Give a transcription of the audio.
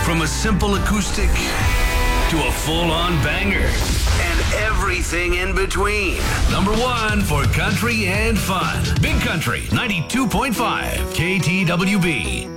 From a simple acoustic to a full-on banger and everything in between. Number one for country and fun. Big Country 92.5 KTWB.